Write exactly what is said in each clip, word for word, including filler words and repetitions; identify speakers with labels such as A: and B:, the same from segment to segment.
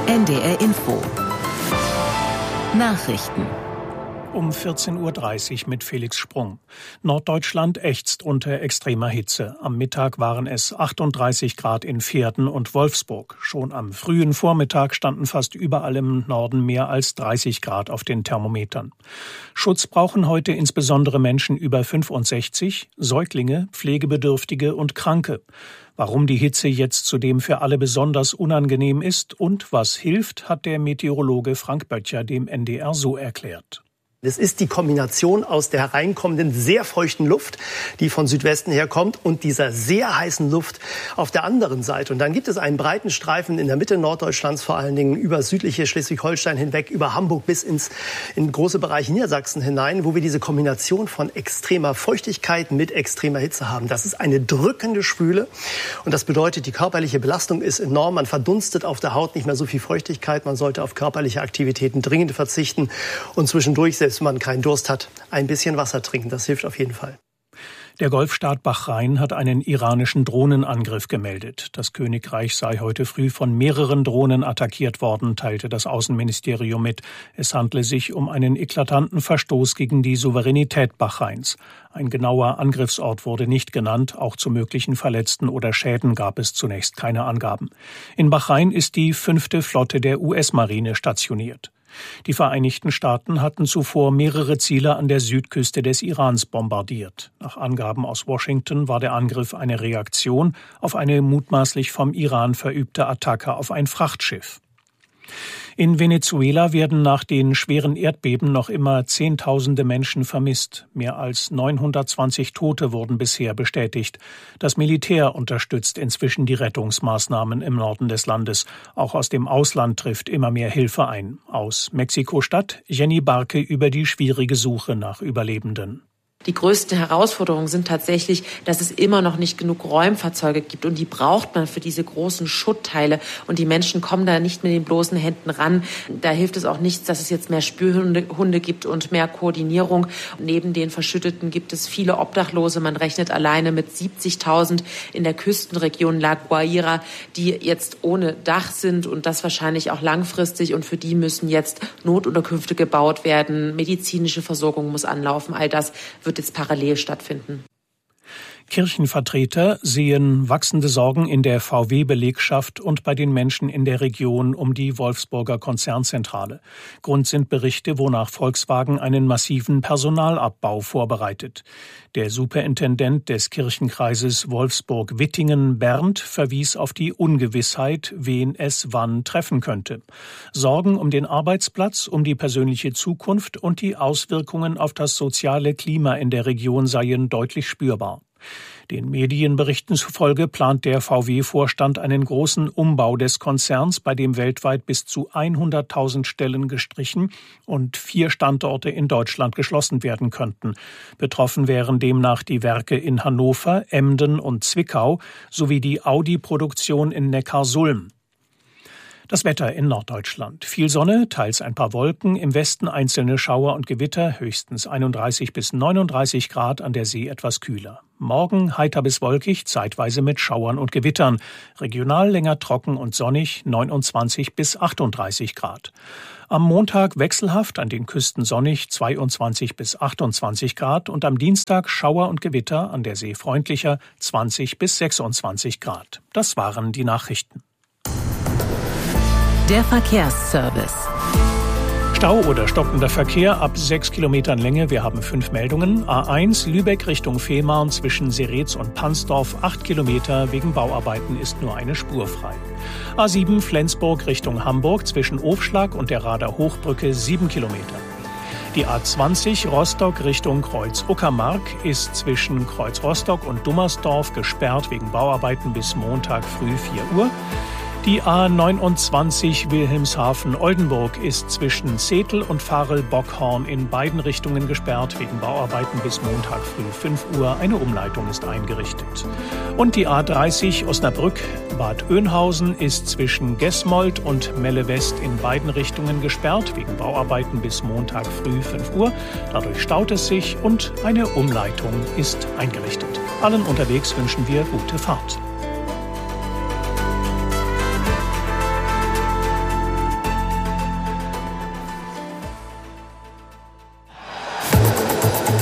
A: N D R Info Nachrichten
B: um vierzehn Uhr dreißig mit Felix Sprung. Norddeutschland ächzt unter extremer Hitze. Am Mittag waren es achtunddreißig Grad in Verden und Wolfsburg. Schon am frühen Vormittag standen fast überall im Norden mehr als dreißig Grad auf den Thermometern. Schutz brauchen heute insbesondere Menschen über fünfundsechzig, Säuglinge, Pflegebedürftige und Kranke. Warum die Hitze jetzt zudem für alle besonders unangenehm ist und was hilft, hat der Meteorologe Frank Böttcher dem N D R so erklärt.
C: Es ist die Kombination aus der hereinkommenden, sehr feuchten Luft, die von Südwesten herkommt, und dieser sehr heißen Luft auf der anderen Seite. Und dann gibt es einen breiten Streifen in der Mitte Norddeutschlands, vor allen Dingen über südliche Schleswig-Holstein hinweg, über Hamburg bis ins in große Bereiche Niedersachsen hinein, wo wir diese Kombination von extremer Feuchtigkeit mit extremer Hitze haben. Das ist eine drückende Schwüle und das bedeutet, die körperliche Belastung ist enorm. Man verdunstet auf der Haut nicht mehr so viel Feuchtigkeit. Man sollte auf körperliche Aktivitäten dringend verzichten und zwischendurch, selbst wenn man keinen Durst hat, ein bisschen Wasser trinken. Das hilft auf jeden Fall.
B: Der Golfstaat Bahrain hat einen iranischen Drohnenangriff gemeldet. Das Königreich sei heute früh von mehreren Drohnen attackiert worden, teilte das Außenministerium mit. Es handle sich um einen eklatanten Verstoß gegen die Souveränität Bahrains. Ein genauer Angriffsort wurde nicht genannt. Auch zu möglichen Verletzten oder Schäden gab es zunächst keine Angaben. In Bahrain ist die fünfte Flotte der U S-Marine stationiert. Die Vereinigten Staaten hatten zuvor mehrere Ziele an der Südküste des Irans bombardiert. Nach Angaben aus Washington war der Angriff eine Reaktion auf eine mutmaßlich vom Iran verübte Attacke auf ein Frachtschiff. In Venezuela werden nach den schweren Erdbeben noch immer Zehntausende Menschen vermisst. Mehr als neunhundertzwanzig Tote wurden bisher bestätigt. Das Militär unterstützt inzwischen die Rettungsmaßnahmen im Norden des Landes. Auch aus dem Ausland trifft immer mehr Hilfe ein. Aus Mexiko-Stadt Jenny Barke über die schwierige Suche nach Überlebenden.
D: Die größten Herausforderungen sind tatsächlich, dass es immer noch nicht genug Räumfahrzeuge gibt und die braucht man für diese großen Schuttteile und die Menschen kommen da nicht mit den bloßen Händen ran. Da hilft es auch nichts, dass es jetzt mehr Spürhunde Hunde gibt und mehr Koordinierung. Neben den Verschütteten gibt es viele Obdachlose. Man rechnet alleine mit siebzigtausend in der Küstenregion La Guaira, die jetzt ohne Dach sind und das wahrscheinlich auch langfristig, und für die müssen jetzt Notunterkünfte gebaut werden, medizinische Versorgung muss anlaufen, all das wird jetzt parallel stattfinden.
B: Kirchenvertreter sehen wachsende Sorgen in der V W-Belegschaft und bei den Menschen in der Region um die Wolfsburger Konzernzentrale. Grund sind Berichte, wonach Volkswagen einen massiven Personalabbau vorbereitet. Der Superintendent des Kirchenkreises Wolfsburg-Wittingen, Bernd, verwies auf die Ungewissheit, wen es wann treffen könnte. Sorgen um den Arbeitsplatz, um die persönliche Zukunft und die Auswirkungen auf das soziale Klima in der Region seien deutlich spürbar. Den Medienberichten zufolge plant der V W-Vorstand einen großen Umbau des Konzerns, bei dem weltweit bis zu hunderttausend Stellen gestrichen und vier Standorte in Deutschland geschlossen werden könnten. Betroffen wären demnach die Werke in Hannover, Emden und Zwickau sowie die Audi-Produktion in Neckarsulm. Das Wetter in Norddeutschland. Viel Sonne, teils ein paar Wolken, im Westen einzelne Schauer und Gewitter, höchstens einunddreißig bis neununddreißig Grad, an der See etwas kühler. Morgen heiter bis wolkig, zeitweise mit Schauern und Gewittern. Regional länger trocken und sonnig, neunundzwanzig bis achtunddreißig Grad. Am Montag wechselhaft, an den Küsten sonnig, zweiundzwanzig bis achtundzwanzig Grad. Und am Dienstag Schauer und Gewitter, an der See freundlicher, zwanzig bis sechsundzwanzig Grad. Das waren die Nachrichten.
A: Der Verkehrsservice.
B: Stau oder stockender Verkehr ab sechs Kilometern Länge. Wir haben fünf Meldungen. A eins Lübeck Richtung Fehmarn zwischen Seretz und Pansdorf. acht Kilometer. Wegen Bauarbeiten ist nur eine Spur frei. A sieben Flensburg Richtung Hamburg zwischen Ofschlag und der Rader Hochbrücke. sieben Kilometer. Die A zwanzig Rostock Richtung Kreuz Uckermark ist zwischen Kreuz Rostock und Dummersdorf gesperrt wegen Bauarbeiten bis Montag früh vier Uhr. Die A neunundzwanzig Wilhelmshaven-Oldenburg ist zwischen Zetel und Varel-Bockhorn in beiden Richtungen gesperrt wegen Bauarbeiten bis Montag früh fünf Uhr. Eine Umleitung ist eingerichtet. Und die A dreißig Osnabrück-Bad Oeynhausen ist zwischen Gesmold und Melle-West in beiden Richtungen gesperrt wegen Bauarbeiten bis Montag früh fünf Uhr. Dadurch staut es sich und eine Umleitung ist eingerichtet. Allen unterwegs wünschen wir gute Fahrt.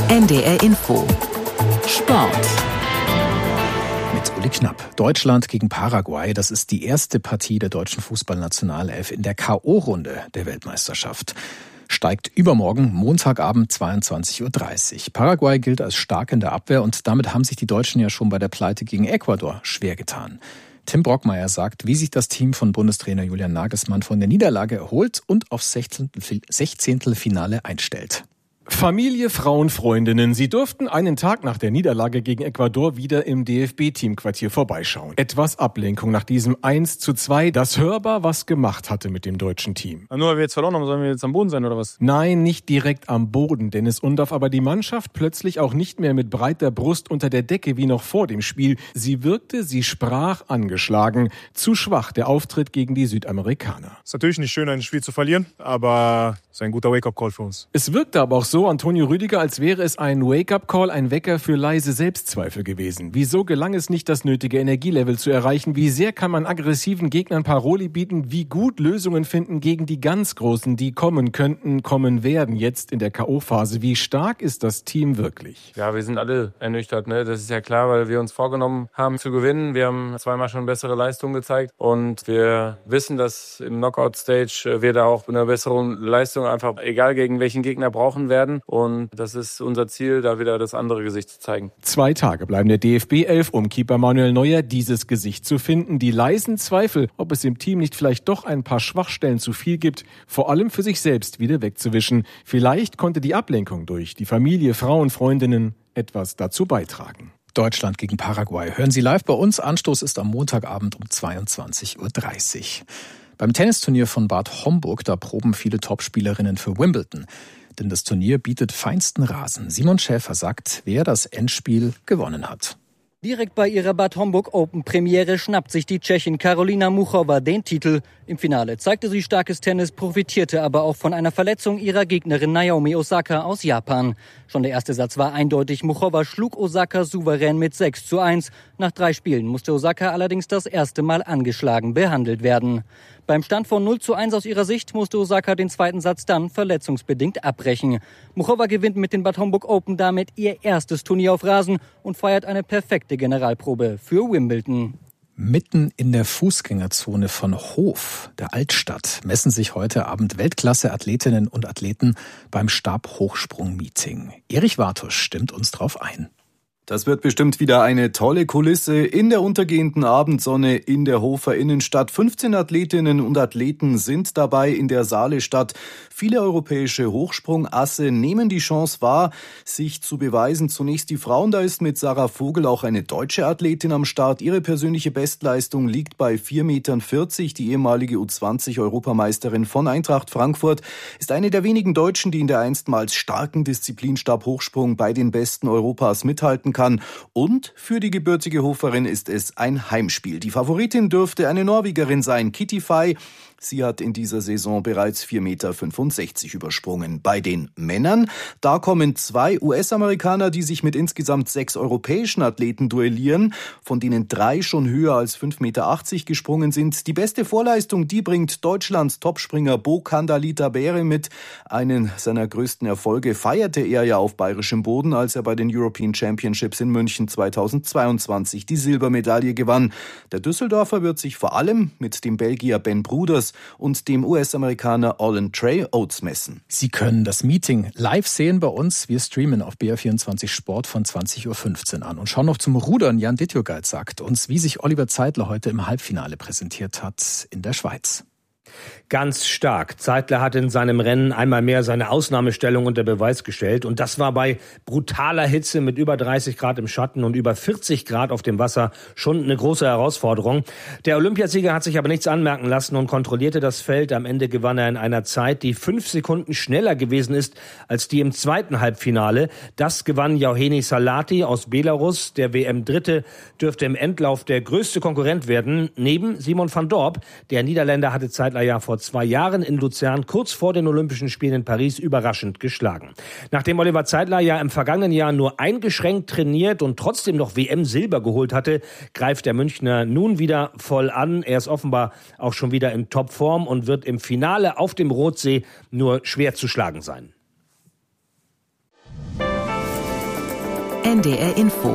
A: N D R Info Sport.
E: Mit Uli Knapp. Deutschland gegen Paraguay, das ist die erste Partie der deutschen Fußballnationalelf in der K O-Runde der Weltmeisterschaft. Steigt übermorgen, Montagabend zweiundzwanzig Uhr dreißig. Paraguay gilt als stark in der Abwehr und damit haben sich die Deutschen ja schon bei der Pleite gegen Ecuador schwer getan. Tim Brockmeier sagt, wie sich das Team von Bundestrainer Julian Nagelsmann von der Niederlage erholt und aufs Sechzehntelfinale einstellt.
F: Familie, Frauen, Freundinnen, sie durften einen Tag nach der Niederlage gegen Ecuador wieder im D F B-Teamquartier vorbeischauen. Etwas Ablenkung nach diesem eins zu zwei, das hörbar was gemacht hatte mit dem deutschen Team.
G: Nur weil wir jetzt verloren haben, sollen wir jetzt am Boden sein oder was?
F: Nein, nicht direkt am Boden, denn es undarf aber die Mannschaft plötzlich auch nicht mehr mit breiter Brust unter der Decke wie noch vor dem Spiel. Sie wirkte, sie sprach angeschlagen. Zu schwach der Auftritt gegen die Südamerikaner.
G: Ist natürlich nicht schön, ein Spiel zu verlieren, aber es ist ein guter Wake-up-Call für uns.
F: Es wirkte aber auch so, Antonio Rüdiger, als wäre es ein Wake-up-Call, ein Wecker für leise Selbstzweifel gewesen. Wieso gelang es nicht, das nötige Energielevel zu erreichen? Wie sehr kann man aggressiven Gegnern Paroli bieten? Wie gut Lösungen finden gegen die ganz Großen, die kommen könnten, kommen werden jetzt in der K O-Phase? Wie stark ist das Team wirklich?
H: Ja, wir sind alle ernüchtert, ne? Das ist ja klar, weil wir uns vorgenommen haben zu gewinnen. Wir haben zweimal schon bessere Leistungen gezeigt und wir wissen, dass im Knockout-Stage wir da auch eine bessere Leistung einfach, egal gegen welchen Gegner, brauchen werden. Und das ist unser Ziel, da wieder das andere Gesicht zu zeigen.
F: Zwei Tage bleiben der D F B-Elf, um Keeper Manuel Neuer dieses Gesicht zu finden. Die leisen Zweifel, ob es im Team nicht vielleicht doch ein paar Schwachstellen zu viel gibt, vor allem für sich selbst wieder wegzuwischen. Vielleicht konnte die Ablenkung durch die Familie, Frauen, Freundinnen etwas dazu beitragen.
E: Deutschland gegen Paraguay. Hören Sie live bei uns. Anstoß ist am Montagabend um zweiundzwanzig Uhr dreißig. Beim Tennisturnier von Bad Homburg, da proben viele Topspielerinnen für Wimbledon. Denn das Turnier bietet feinsten Rasen. Simon Schäfer sagt, wer das Endspiel gewonnen hat.
I: Direkt bei ihrer Bad Homburg Open Premiere schnappt sich die Tschechin Karolina Muchova den Titel. Im Finale zeigte sie starkes Tennis, profitierte aber auch von einer Verletzung ihrer Gegnerin Naomi Osaka aus Japan. Schon der erste Satz war eindeutig. Muchova schlug Osaka souverän mit sechs zu eins. Nach drei Spielen musste Osaka allerdings das erste Mal angeschlagen behandelt werden. Beim Stand von null zu eins aus ihrer Sicht musste Osaka den zweiten Satz dann verletzungsbedingt abbrechen. Muchova gewinnt mit den Bad Homburg Open damit ihr erstes Turnier auf Rasen und feiert eine perfekte Generalprobe für Wimbledon.
E: Mitten in der Fußgängerzone von Hof, der Altstadt, messen sich heute Abend Weltklasse-Athletinnen und Athleten beim Stabhochsprung-Meeting. Erich Wartusch stimmt uns drauf ein.
J: Das wird bestimmt wieder eine tolle Kulisse in der untergehenden Abendsonne in der Hofer Innenstadt. fünfzehn Athletinnen und Athleten sind dabei in der Saalestadt. Viele europäische Hochsprungasse nehmen die Chance wahr, sich zu beweisen. Zunächst die Frauen, da ist mit Sarah Vogel auch eine deutsche Athletin am Start. Ihre persönliche Bestleistung liegt bei vier Meter vierzig. Die ehemalige U zwanzig Europameisterin von Eintracht Frankfurt ist eine der wenigen Deutschen, die in der einstmals starken Disziplin Stabhochsprung bei den Besten Europas mithalten kann. Und für die gebürtige Hoferin ist es ein Heimspiel. Die Favoritin dürfte eine Norwegerin sein, Kitty Fey. Sie hat in dieser Saison bereits vier Meter fünfundsechzig übersprungen. Bei den Männern, da kommen zwei U S-Amerikaner, die sich mit insgesamt sechs europäischen Athleten duellieren, von denen drei schon höher als fünf Meter achtzig gesprungen sind. Die beste Vorleistung, die bringt Deutschlands Topspringer Bo Kandalita Bere mit. Einen seiner größten Erfolge feierte er ja auf bayerischem Boden, als er bei den European Championships in München zweitausendzweiundzwanzig die Silbermedaille gewann. Der Düsseldorfer wird sich vor allem mit dem Belgier Ben Bruders und dem U S-Amerikaner Olin Trey Oates messen.
E: Sie können das Meeting live sehen bei uns. Wir streamen auf B R vierundzwanzig Sport von zwanzig Uhr fünfzehn an. Und schauen noch zum Rudern. Jan Dittjogait sagt uns, wie sich Oliver Zeitler heute im Halbfinale präsentiert hat in der Schweiz.
K: Ganz stark. Zeitler hat in seinem Rennen einmal mehr seine Ausnahmestellung unter Beweis gestellt. Und das war bei brutaler Hitze mit über dreißig Grad im Schatten und über vierzig Grad auf dem Wasser schon eine große Herausforderung. Der Olympiasieger hat sich aber nichts anmerken lassen und kontrollierte das Feld. Am Ende gewann er in einer Zeit, die fünf Sekunden schneller gewesen ist als die im zweiten Halbfinale. Das gewann Jauheni Salati aus Belarus. Der W M-Dritte dürfte im Endlauf der größte Konkurrent werden, neben Simon van Dorp. Der Niederländer hatte Zeitler ja vor zwei Jahren in Luzern kurz vor den Olympischen Spielen in Paris überraschend geschlagen. Nachdem Oliver Zeitler ja im vergangenen Jahr nur eingeschränkt trainiert und trotzdem noch W M-Silber geholt hatte, greift der Münchner nun wieder voll an. Er ist offenbar auch schon wieder in Topform und wird im Finale auf dem Rotsee nur schwer zu schlagen sein.
A: N D R Info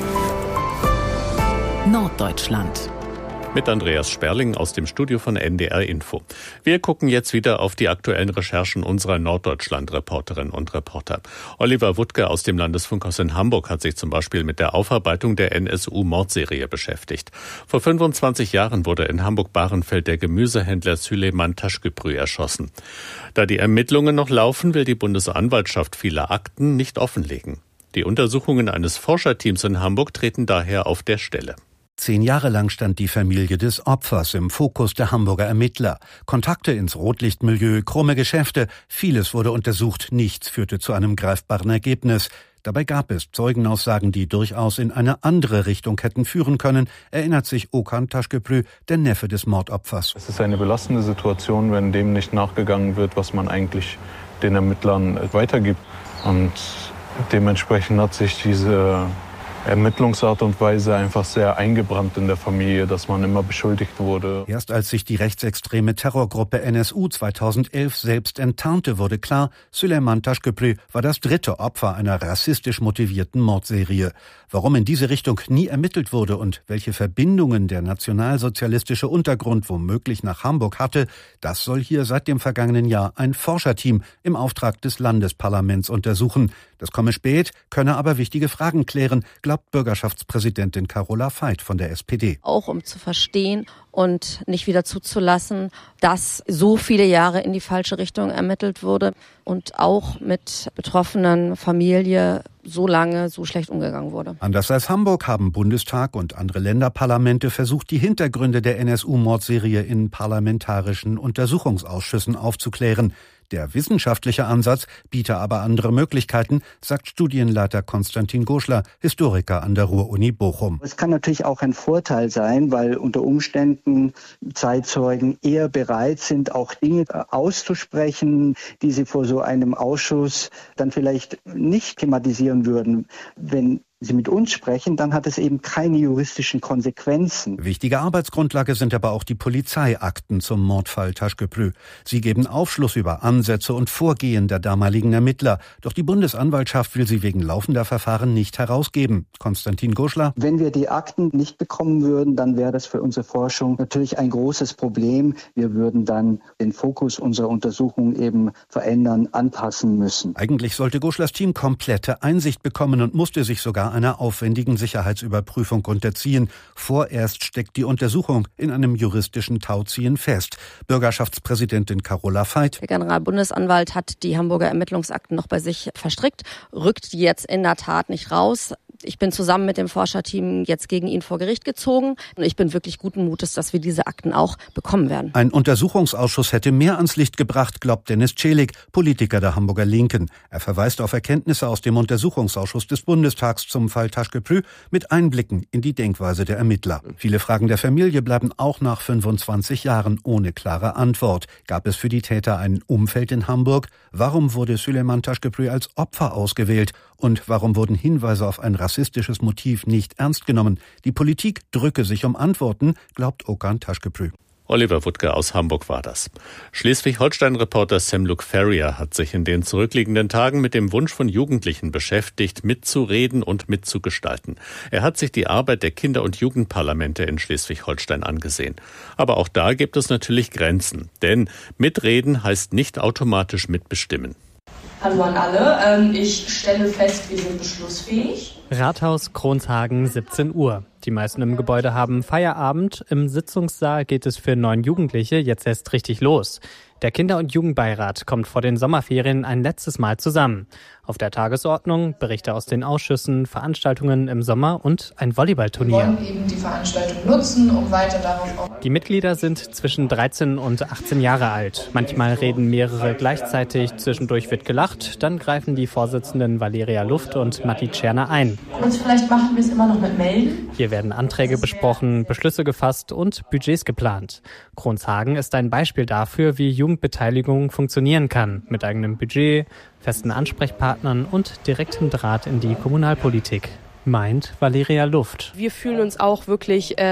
A: Norddeutschland.
L: Mit Andreas Sperling aus dem Studio von N D R Info. Wir gucken jetzt wieder auf die aktuellen Recherchen unserer Norddeutschland-Reporterinnen und Reporter. Oliver Wuttke aus dem Landesfunkhaus in Hamburg hat sich zum Beispiel mit der Aufarbeitung der N S U-Mordserie beschäftigt. Vor fünfundzwanzig Jahren wurde in Hamburg-Bahrenfeld der Gemüsehändler Süleyman Taşköprü erschossen. Da die Ermittlungen noch laufen, will die Bundesanwaltschaft viele Akten nicht offenlegen. Die Untersuchungen eines Forscherteams in Hamburg treten daher auf der Stelle.
M: Zehn Jahre lang stand die Familie des Opfers im Fokus der Hamburger Ermittler. Kontakte ins Rotlichtmilieu, krumme Geschäfte, vieles wurde untersucht, nichts führte zu einem greifbaren Ergebnis. Dabei gab es Zeugenaussagen, die durchaus in eine andere Richtung hätten führen können, erinnert sich Okan Taşköprü, der Neffe des Mordopfers.
N: Es ist eine belastende Situation, wenn dem nicht nachgegangen wird, was man eigentlich den Ermittlern weitergibt. Und dementsprechend hat sich diese Ermittlungsart und Weise einfach sehr eingebrannt in der Familie, dass man immer beschuldigt wurde.
M: Erst als sich die rechtsextreme Terrorgruppe N S U zweitausendelf selbst enttarnte, wurde klar, Süleyman Taşköprü war das dritte Opfer einer rassistisch motivierten Mordserie. Warum in diese Richtung nie ermittelt wurde und welche Verbindungen der nationalsozialistische Untergrund womöglich nach Hamburg hatte, das soll hier seit dem vergangenen Jahr ein Forscherteam im Auftrag des Landesparlaments untersuchen. Das komme spät, könne aber wichtige Fragen klären, glaubt Bürgerschaftspräsidentin Carola Veit von der S P D.
O: Auch um zu verstehen und nicht wieder zuzulassen, dass so viele Jahre in die falsche Richtung ermittelt wurde und auch mit betroffenen Familie so lange so schlecht umgegangen wurde.
M: Anders als Hamburg haben Bundestag und andere Länderparlamente versucht, die Hintergründe der N S U-Mordserie in parlamentarischen Untersuchungsausschüssen aufzuklären. Der wissenschaftliche Ansatz biete aber andere Möglichkeiten, sagt Studienleiter Konstantin Goschler, Historiker an der Ruhr-Uni Bochum.
P: Es kann natürlich auch ein Vorteil sein, weil unter Umständen Zeitzeugen eher bereit sind, auch Dinge auszusprechen, die sie vor so einem Ausschuss dann vielleicht nicht thematisieren würden. Wenn Sie mit uns sprechen, dann hat es eben keine juristischen Konsequenzen.
M: Wichtige Arbeitsgrundlage sind aber auch die Polizeiakten zum Mordfall Taşköprü. Sie geben Aufschluss über Ansätze und Vorgehen der damaligen Ermittler. Doch die Bundesanwaltschaft will sie wegen laufender Verfahren nicht herausgeben. Konstantin Goschler.
P: Wenn wir die Akten nicht bekommen würden, dann wäre das für unsere Forschung natürlich ein großes Problem. Wir würden dann den Fokus unserer Untersuchung eben verändern, anpassen müssen.
M: Eigentlich sollte Goschlers Team komplette Einsicht bekommen und musste sich sogar einer aufwendigen Sicherheitsüberprüfung unterziehen. Vorerst steckt die Untersuchung in einem juristischen Tauziehen fest. Bürgerschaftspräsidentin Carola Veit.
O: Der Generalbundesanwalt hat die Hamburger Ermittlungsakten noch bei sich verstrickt, rückt die jetzt in der Tat nicht raus. Ich bin zusammen mit dem Forscherteam jetzt gegen ihn vor Gericht gezogen. Und ich bin wirklich guten Mutes, dass wir diese Akten auch bekommen werden.
M: Ein Untersuchungsausschuss hätte mehr ans Licht gebracht, glaubt Dennis Celik, Politiker der Hamburger Linken. Er verweist auf Erkenntnisse aus dem Untersuchungsausschuss des Bundestags zum Fall Taşköprü mit Einblicken in die Denkweise der Ermittler. Viele Fragen der Familie bleiben auch nach fünfundzwanzig Jahren ohne klare Antwort. Gab es für die Täter ein Umfeld in Hamburg? Warum wurde Süleyman Taşköprü als Opfer ausgewählt? Und warum wurden Hinweise auf ein rassistisches Motiv nicht ernst genommen? Die Politik drücke sich um Antworten, glaubt Okan Taşköprü.
L: Oliver Wuttke aus Hamburg war das. Schleswig-Holstein-Reporter Sam Luke Ferrier hat sich in den zurückliegenden Tagen mit dem Wunsch von Jugendlichen beschäftigt, mitzureden und mitzugestalten. Er hat sich die Arbeit der Kinder- und Jugendparlamente in Schleswig-Holstein angesehen. Aber auch da gibt es natürlich Grenzen. Denn mitreden heißt nicht automatisch mitbestimmen.
Q: Hallo an alle. Ich stelle fest, wir sind beschlussfähig.
R: Rathaus Kronshagen, siebzehn Uhr. Die meisten im Gebäude haben Feierabend. Im Sitzungssaal geht es für neun Jugendliche jetzt erst richtig los. Der Kinder- und Jugendbeirat kommt vor den Sommerferien ein letztes Mal zusammen. Auf der Tagesordnung Berichte aus den Ausschüssen, Veranstaltungen im Sommer und ein Volleyballturnier.
Q: Wir wollen eben die Veranstaltung nutzen, um weiter darauf auch...
R: Die Mitglieder sind zwischen dreizehn und achtzehn Jahre alt. Manchmal reden mehrere gleichzeitig, zwischendurch wird gelacht. Dann greifen die Vorsitzenden Valeria Luft und Matti Tscherner ein.
Q: Und vielleicht machen wir es immer noch mit Melden.
R: Hier werden Anträge besprochen, Beschlüsse gefasst und Budgets geplant. Kronshagen ist ein Beispiel dafür, wie Jugendbeteiligung funktionieren kann. Mit eigenem Budget, festen Ansprechpartnern und direktem Draht in die Kommunalpolitik, meint Valeria Luft.
S: Wir fühlen uns auch wirklich ähm,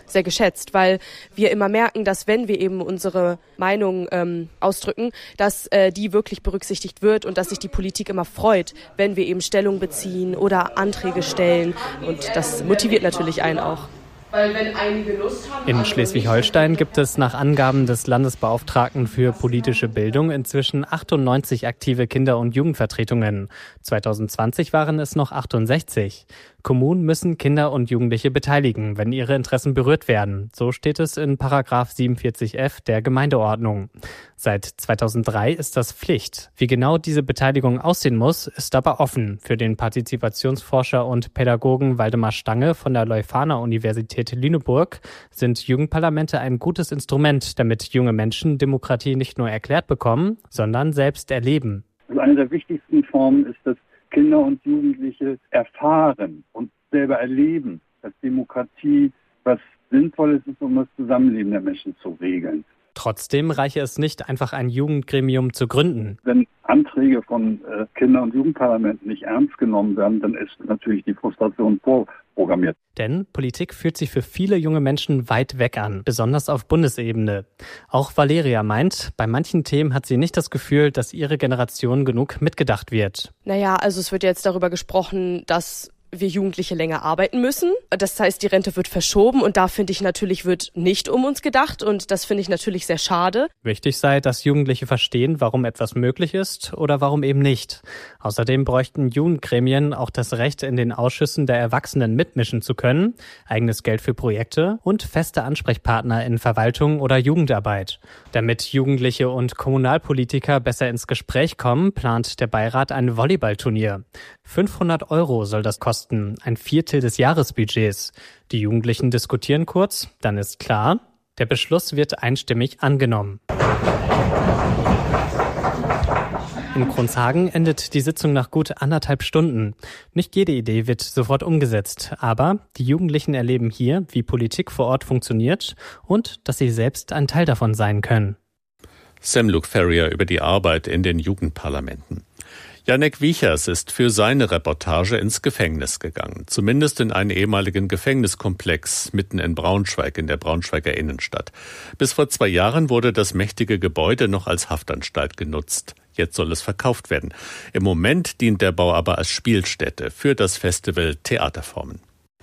S: sehr geschätzt, weil wir immer merken, dass wenn wir eben unsere Meinung ähm, ausdrücken, dass äh, die wirklich berücksichtigt wird und dass sich die Politik immer freut, wenn wir eben Stellung beziehen oder Anträge stellen. Und das motiviert natürlich einen auch.
Q: Weil wenn einige Lust haben,
R: in Schleswig-Holstein gibt es nach Angaben des Landesbeauftragten für politische Bildung inzwischen achtundneunzig aktive Kinder- und Jugendvertretungen. zwanzig zwanzig waren es noch achtundsechzig. Kommunen müssen Kinder und Jugendliche beteiligen, wenn ihre Interessen berührt werden. So steht es in Paragraph siebenundvierzig f der Gemeindeordnung. Seit zweitausenddrei ist das Pflicht. Wie genau diese Beteiligung aussehen muss, ist aber offen. Für den Partizipationsforscher und Pädagogen Waldemar Stange von der Leuphana-Universität Lüneburg sind Jugendparlamente ein gutes Instrument, damit junge Menschen Demokratie nicht nur erklärt bekommen, sondern selbst erleben.
T: Also eine der wichtigsten Formen ist, dass Kinder und Jugendliche erfahren und selber erleben, dass Demokratie was Sinnvolles ist, um das Zusammenleben der Menschen zu regeln.
R: Trotzdem reiche es nicht, einfach ein Jugendgremium zu gründen.
T: Wenn Anträge von äh, Kinder- und Jugendparlamenten nicht ernst genommen werden, dann ist natürlich die Frustration vorprogrammiert.
R: Denn Politik fühlt sich für viele junge Menschen weit weg an, besonders auf Bundesebene. Auch Valeria meint, bei manchen Themen hat sie nicht das Gefühl, dass ihre Generation genug mitgedacht wird.
S: Naja, also es wird jetzt darüber gesprochen, dass wir Jugendliche länger arbeiten müssen. Das heißt, die Rente wird verschoben und da finde ich natürlich, wird nicht um uns gedacht und das finde ich natürlich sehr schade.
R: Wichtig sei, dass Jugendliche verstehen, warum etwas möglich ist oder warum eben nicht. Außerdem bräuchten Jugendgremien auch das Recht, in den Ausschüssen der Erwachsenen mitmischen zu können, eigenes Geld für Projekte und feste Ansprechpartner in Verwaltung oder Jugendarbeit. Damit Jugendliche und Kommunalpolitiker besser ins Gespräch kommen, plant der Beirat ein Volleyballturnier. fünfhundert Euro soll das kosten. Ein Viertel des Jahresbudgets. Die Jugendlichen diskutieren kurz, dann ist klar, der Beschluss wird einstimmig angenommen. In Kronshagen endet die Sitzung nach gut anderthalb Stunden. Nicht jede Idee wird sofort umgesetzt, aber die Jugendlichen erleben hier, wie Politik vor Ort funktioniert und dass sie selbst ein Teil davon sein können.
L: Sam Luke Ferrier über die Arbeit in den Jugendparlamenten. Janek Wiechers ist für seine Reportage ins Gefängnis gegangen. Zumindest in einen ehemaligen Gefängniskomplex mitten in Braunschweig, in der Braunschweiger Innenstadt. Bis vor zwei Jahren wurde das mächtige Gebäude noch als Haftanstalt genutzt. Jetzt soll es verkauft werden. Im Moment dient der Bau aber als Spielstätte für das Festival Theaterformen.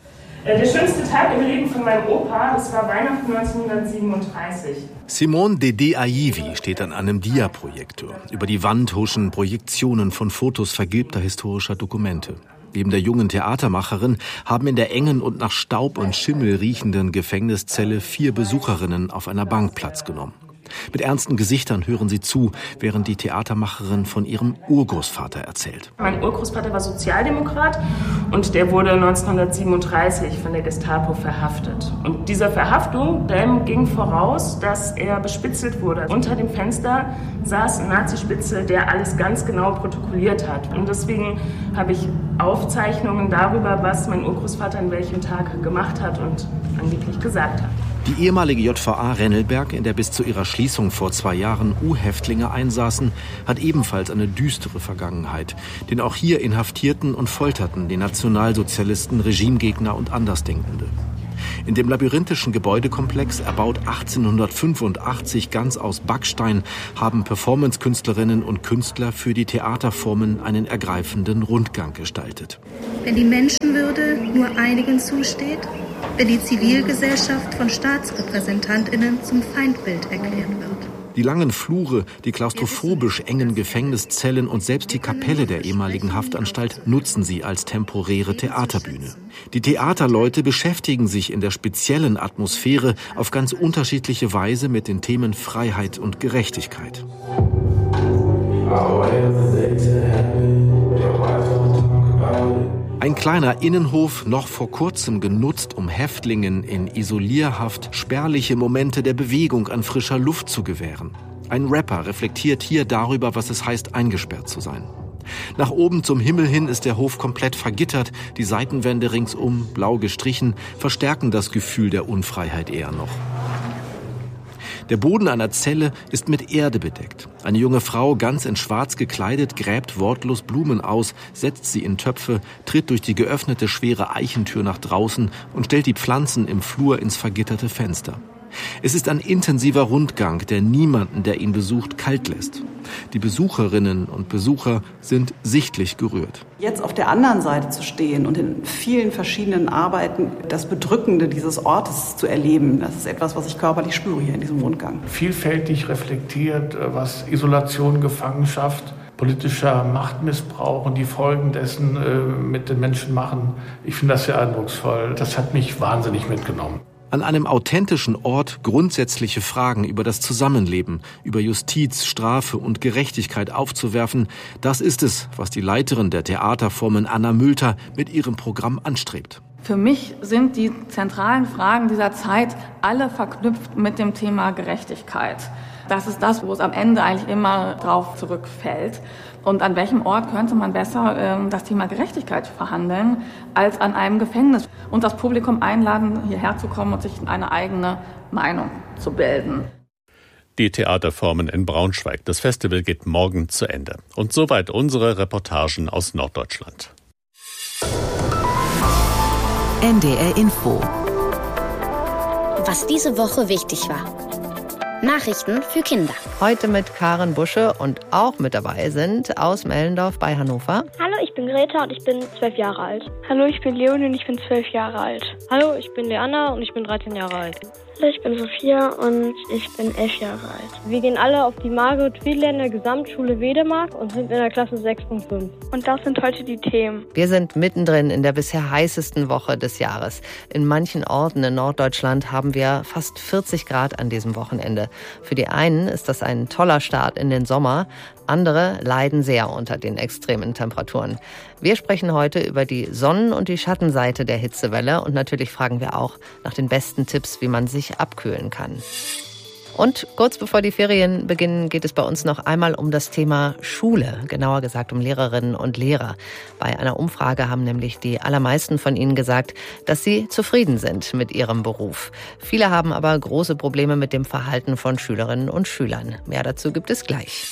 U: Der schönste Tag im Leben von meinem Opa, das war Weihnachten neunzehnhundertsiebenunddreißig.
V: Simone Dede Aivi steht an einem Dia-Projektor. Über die Wand huschen Projektionen von Fotos vergilbter historischer Dokumente. Neben der jungen Theatermacherin haben in der engen und nach Staub und Schimmel riechenden Gefängniszelle vier Besucherinnen auf einer Bank Platz genommen. Mit ernsten Gesichtern hören sie zu, während die Theatermacherin von ihrem Urgroßvater erzählt.
U: Mein Urgroßvater war Sozialdemokrat und der wurde neunzehnhundertsiebenunddreißig von der Gestapo verhaftet. Und dieser Verhaftung, dem ging voraus, dass er bespitzelt wurde. Unter dem Fenster saß ein Nazispitzel, der alles ganz genau protokolliert hat. Und deswegen habe ich Aufzeichnungen darüber, was mein Urgroßvater an welchem Tag gemacht hat und angeblich gesagt hat.
V: Die ehemalige J V A Rennelberg, in der bis zu ihrer Schließung vor zwei Jahren U-Häftlinge einsaßen, hat ebenfalls eine düstere Vergangenheit. Denn auch hier inhaftierten und folterten die Nationalsozialisten Regimegegner und Andersdenkende. In dem labyrinthischen Gebäudekomplex, erbaut achtzehnhundertfünfundachtzig ganz aus Backstein, haben Performancekünstlerinnen und Künstler für die Theaterformen einen ergreifenden Rundgang gestaltet.
W: Wenn die Menschenwürde nur einigen zusteht, wenn die Zivilgesellschaft von StaatsrepräsentantInnen zum Feindbild erklärt wird.
V: Die langen Flure, die klaustrophobisch engen Gefängniszellen und selbst die Kapelle der ehemaligen Haftanstalt nutzen sie als temporäre Theaterbühne. Die Theaterleute beschäftigen sich in der speziellen Atmosphäre auf ganz unterschiedliche Weise mit den Themen Freiheit und Gerechtigkeit. Ein kleiner Innenhof, noch vor kurzem genutzt, um Häftlingen in Isolierhaft spärliche Momente der Bewegung an frischer Luft zu gewähren. Ein Rapper reflektiert hier darüber, was es heißt, eingesperrt zu sein. Nach oben zum Himmel hin ist der Hof komplett vergittert, die Seitenwände ringsum, blau gestrichen, verstärken das Gefühl der Unfreiheit eher noch. Der Boden einer Zelle ist mit Erde bedeckt. Eine junge Frau, ganz in Schwarz gekleidet, gräbt wortlos Blumen aus, setzt sie in Töpfe, tritt durch die geöffnete schwere Eichentür nach draußen und stellt die Pflanzen im Flur ins vergitterte Fenster. Es ist ein intensiver Rundgang, der niemanden, der ihn besucht, kalt lässt. Die Besucherinnen und Besucher sind sichtlich gerührt.
B: Jetzt auf der anderen Seite zu stehen und in vielen verschiedenen Arbeiten das Bedrückende dieses Ortes zu erleben, das ist etwas, was ich körperlich spüre hier in diesem Rundgang.
C: Vielfältig reflektiert, was Isolation, Gefangenschaft, politischer Machtmissbrauch und die Folgen dessen äh, mit den Menschen machen. Ich finde das sehr eindrucksvoll. Das hat mich wahnsinnig mitgenommen.
V: An einem authentischen Ort grundsätzliche Fragen über das Zusammenleben, über Justiz, Strafe und Gerechtigkeit aufzuwerfen, das ist es, was die Leiterin der Theaterformen Anna Mülter mit ihrem Programm anstrebt.
D: Für mich sind die zentralen Fragen dieser Zeit alle verknüpft mit dem Thema Gerechtigkeit. Das ist das, wo es am Ende eigentlich immer drauf zurückfällt. Und an welchem Ort könnte man besser äh, das Thema Gerechtigkeit verhandeln, als an einem Gefängnis? Und das Publikum einladen, hierher zu kommen und sich eine eigene Meinung zu bilden.
L: Die Theaterformen in Braunschweig. Das Festival geht morgen zu Ende. Und soweit unsere Reportagen aus Norddeutschland.
A: N D R Info.
X: Was diese Woche wichtig war. Nachrichten für Kinder.
Y: Heute mit Karen Busche und auch mit dabei sind aus Mellendorf bei Hannover.
Z: Hallo, ich bin Greta und ich bin zwölf Jahre alt. Hallo, ich bin Leonie und ich bin zwölf Jahre alt. Hallo, ich bin Leanna und ich bin dreizehn Jahre alt. Hallo, ich bin Sophia und ich bin elf Jahre alt. Wir gehen alle auf die Margot-Wiedländer Gesamtschule Wedemark und sind in der Klasse sechs Punkt fünf. Und das sind heute die Themen.
Y: Wir sind mittendrin in der bisher heißesten Woche des Jahres. In manchen Orten in Norddeutschland haben wir fast vierzig Grad an diesem Wochenende. Für die einen ist das ein toller Start in den Sommer. Andere leiden sehr unter den extremen Temperaturen. Wir sprechen heute über die Sonnen- und die Schattenseite der Hitzewelle und natürlich fragen wir auch nach den besten Tipps, wie man sich abkühlen kann. Und kurz bevor die Ferien beginnen, geht es bei uns noch einmal um das Thema Schule, genauer gesagt um Lehrerinnen und Lehrer. Bei einer Umfrage haben nämlich die allermeisten von ihnen gesagt, dass sie zufrieden sind mit ihrem Beruf. Viele haben aber große Probleme mit dem Verhalten von Schülerinnen und Schülern. Mehr dazu gibt es gleich.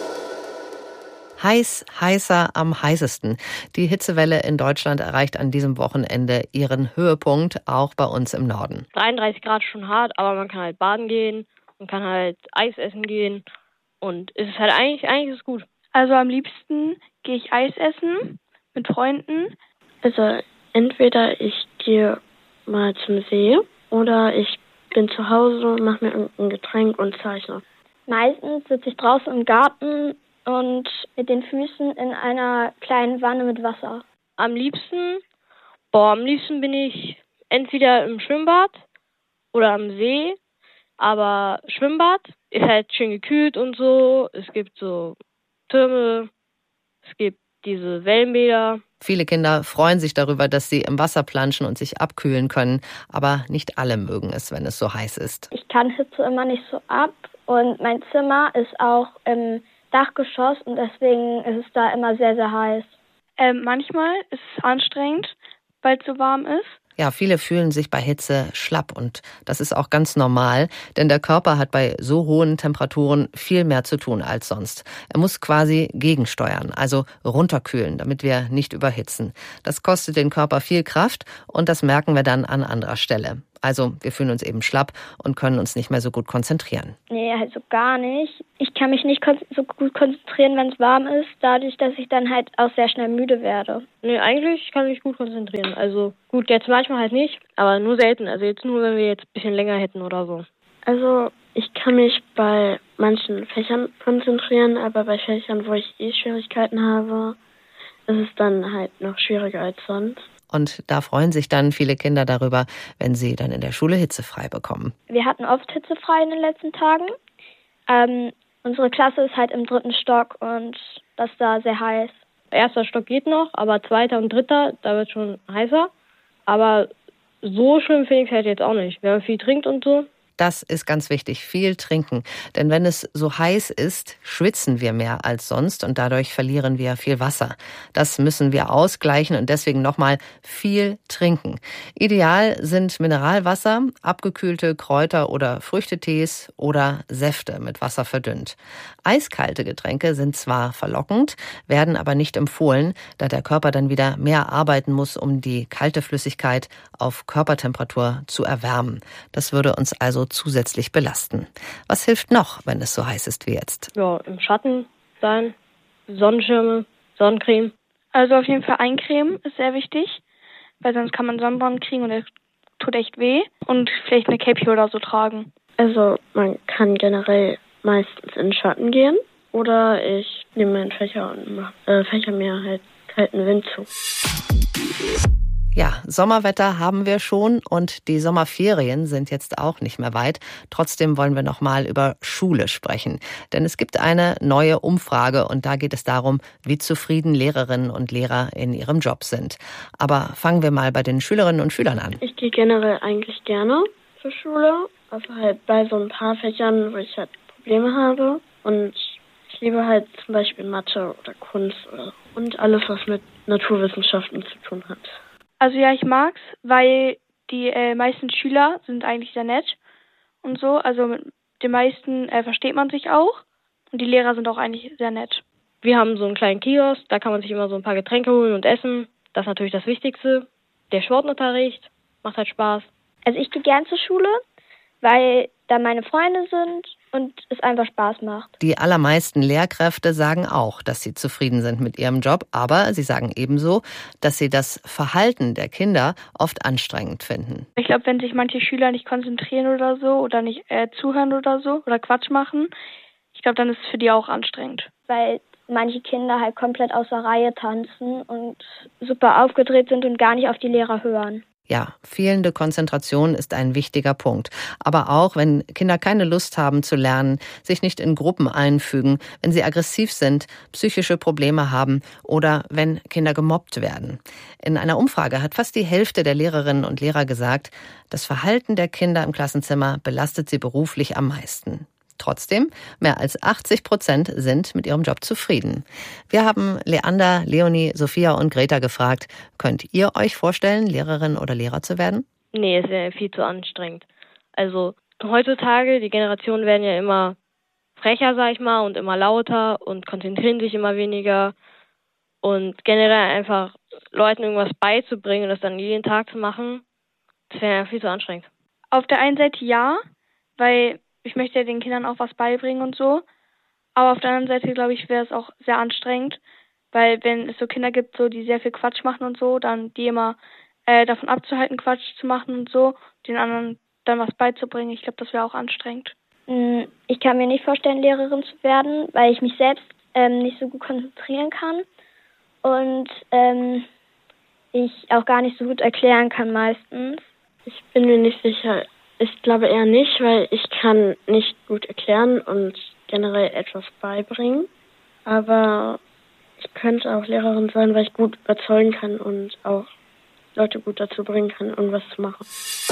Y: Heiß, heißer, am heißesten. Die Hitzewelle in Deutschland erreicht an diesem Wochenende ihren Höhepunkt, auch bei uns im Norden.
Z: dreiunddreißig Grad schon hart, aber man kann halt baden gehen, man kann halt Eis essen gehen und es ist halt eigentlich, eigentlich ist es gut. Also am liebsten gehe ich Eis essen mit Freunden. Also entweder ich gehe mal zum See oder ich bin zu Hause, mache mir irgendein Getränk und zeichne. Meistens sitze ich draußen im Garten und mit den Füßen in einer kleinen Wanne mit Wasser. Am liebsten, boah, am liebsten bin ich entweder im Schwimmbad oder am See. Aber Schwimmbad ist halt schön gekühlt und so. Es gibt so Türme, es gibt diese Wellenbäder.
Y: Viele Kinder freuen sich darüber, dass sie im Wasser planschen und sich abkühlen können. Aber nicht alle mögen es, wenn es so heiß ist.
Z: Ich kann Hitze immer nicht so ab. Und mein Zimmer ist auch im Dachgeschoss und deswegen ist es da immer sehr, sehr heiß. Ähm, manchmal ist es anstrengend, weil es so warm ist.
Y: Ja, viele fühlen sich bei Hitze schlapp und das ist auch ganz normal, denn der Körper hat bei so hohen Temperaturen viel mehr zu tun als sonst. Er muss quasi gegensteuern, also runterkühlen, damit wir nicht überhitzen. Das kostet den Körper viel Kraft und das merken wir dann an anderer Stelle. Also wir fühlen uns eben schlapp und können uns nicht mehr so gut konzentrieren.
Z: Nee, also gar nicht. Ich kann mich nicht kon- so gut konzentrieren, wenn es warm ist, dadurch, dass ich dann halt auch sehr schnell müde werde. Nee, eigentlich kann ich mich gut konzentrieren. Also gut, jetzt manchmal halt nicht, aber nur selten. Also jetzt nur, wenn wir jetzt ein bisschen länger hätten oder so. Also ich kann mich bei manchen Fächern konzentrieren, aber bei Fächern, wo ich eh Schwierigkeiten habe, ist es dann halt noch schwieriger als sonst.
Y: Und da freuen sich dann viele Kinder darüber, wenn sie dann in der Schule hitzefrei bekommen.
Z: Wir hatten oft hitzefrei in den letzten Tagen. Ähm, unsere Klasse ist halt im dritten Stock und das ist da sehr heiß. Erster Stock geht noch, aber zweiter und dritter, da wird schon heißer. Aber so schlimm finde ich es halt jetzt auch nicht. Wenn man viel trinkt und so.
Y: Das ist ganz wichtig, viel trinken. Denn wenn es so heiß ist, schwitzen wir mehr als sonst und dadurch verlieren wir viel Wasser. Das müssen wir ausgleichen und deswegen nochmal viel trinken. Ideal sind Mineralwasser, abgekühlte Kräuter- oder Früchtetees oder Säfte mit Wasser verdünnt. Eiskalte Getränke sind zwar verlockend, werden aber nicht empfohlen, da der Körper dann wieder mehr arbeiten muss, um die kalte Flüssigkeit auf Körpertemperatur zu erwärmen. Das würde uns also zusätzlich belasten. Was hilft noch, wenn es so heiß ist wie jetzt?
Z: Ja, im Schatten sein, Sonnenschirme, Sonnencreme. Also auf jeden Fall eincremen ist sehr wichtig, weil sonst kann man Sonnenbrand kriegen und der tut echt weh. Und vielleicht eine Cappy oder so tragen. Also man kann generell meistens in den Schatten gehen oder ich nehme meinen Fächer und mache, äh, fächer mir halt kalten Wind zu.
Y: Ja, Sommerwetter haben wir schon und die Sommerferien sind jetzt auch nicht mehr weit. Trotzdem wollen wir noch mal über Schule sprechen. Denn es gibt eine neue Umfrage und da geht es darum, wie zufrieden Lehrerinnen und Lehrer in ihrem Job sind. Aber fangen wir mal bei den Schülerinnen und Schülern an.
Z: Ich gehe generell eigentlich gerne zur Schule. Also halt bei so ein paar Fächern, wo ich halt Probleme habe. Und ich liebe halt zum Beispiel Mathe oder Kunst oder und alles, was mit Naturwissenschaften zu tun hat. Also ja, ich mag's, weil die äh, meisten Schüler sind eigentlich sehr nett und so. Also mit den meisten äh, versteht man sich auch und die Lehrer sind auch eigentlich sehr nett. Wir haben so einen kleinen Kiosk, da kann man sich immer so ein paar Getränke holen und essen. Das ist natürlich das Wichtigste. Der Sportunterricht macht halt Spaß.
E: Also ich gehe gern zur Schule, weil da meine Freunde sind und es einfach Spaß macht.
Y: Die allermeisten Lehrkräfte sagen auch, dass sie zufrieden sind mit ihrem Job, aber sie sagen ebenso, dass sie das Verhalten der Kinder oft anstrengend finden.
Z: Ich glaube, wenn sich manche Schüler nicht konzentrieren oder so oder nicht äh, zuhören oder so oder Quatsch machen, ich glaube, dann ist es für die auch anstrengend.
E: Weil manche Kinder halt komplett außer Reihe tanzen und super aufgedreht sind und gar nicht auf die Lehrer hören.
Y: Ja, fehlende Konzentration ist ein wichtiger Punkt. Aber auch, wenn Kinder keine Lust haben zu lernen, sich nicht in Gruppen einfügen, wenn sie aggressiv sind, psychische Probleme haben oder wenn Kinder gemobbt werden. In einer Umfrage hat fast die Hälfte der Lehrerinnen und Lehrer gesagt, das Verhalten der Kinder im Klassenzimmer belastet sie beruflich am meisten. Trotzdem, mehr als achtzig Prozent sind mit ihrem Job zufrieden. Wir haben Leander, Leonie, Sophia und Greta gefragt, könnt ihr euch vorstellen, Lehrerin oder Lehrer zu werden?
Z: Nee, es wäre viel zu anstrengend. Also heutzutage, die Generationen werden ja immer frecher, sag ich mal, und immer lauter und konzentrieren sich immer weniger. Und generell einfach Leuten irgendwas beizubringen und das dann jeden Tag zu machen, das wäre ja viel zu anstrengend.
E: Auf der einen Seite ja, weil ich möchte ja den Kindern auch was beibringen und so. Aber auf der anderen Seite, glaube ich, wäre es auch sehr anstrengend. Weil wenn es so Kinder gibt, so die sehr viel Quatsch machen und so, dann die immer äh, davon abzuhalten, Quatsch zu machen und so, den anderen dann was beizubringen, ich glaube, das wäre auch anstrengend. Ich kann mir nicht vorstellen, Lehrerin zu werden, weil ich mich selbst ähm, nicht so gut konzentrieren kann. Und ähm, ich auch gar nicht so gut erklären kann meistens.
Z: Ich bin mir nicht sicher. Ich glaube eher nicht, weil ich kann nicht gut erklären und generell etwas beibringen. Aber ich könnte auch Lehrerin sein, weil ich gut überzeugen kann und auch Leute gut dazu bringen kann, irgendwas zu machen.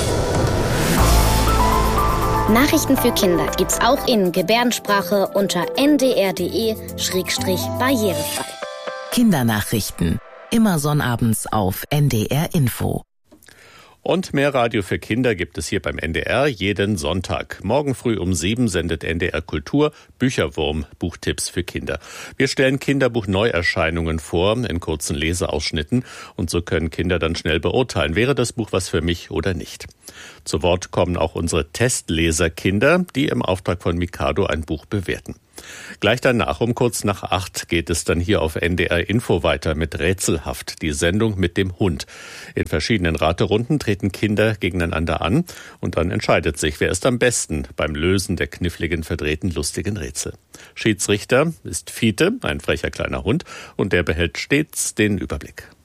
X: Nachrichten für Kinder gibt's auch in Gebärdensprache unter n d r punkt d e schrägstrich barrierefrei.
A: Kindernachrichten. Immer sonnabends auf N D R Info.
L: Und mehr Radio für Kinder gibt es hier beim N D R jeden Sonntag. Morgen früh um sieben sendet N D R Kultur Bücherwurm, Buchtipps für Kinder. Wir stellen Kinderbuch-Neuerscheinungen vor in kurzen Leseausschnitten und so können Kinder dann schnell beurteilen, wäre das Buch was für mich oder nicht. Zu Wort kommen auch unsere Testleserkinder, die im Auftrag von Mikado ein Buch bewerten. Gleich danach, um kurz nach acht, geht es dann hier auf N D R Info weiter mit Rätselhaft, die Sendung mit dem Hund. In verschiedenen Raterunden treten Kinder gegeneinander an und dann entscheidet sich, wer ist am besten beim Lösen der kniffligen, verdrehten, lustigen Rätsel. Schiedsrichter ist Fiete, ein frecher kleiner Hund, und der behält stets den Überblick.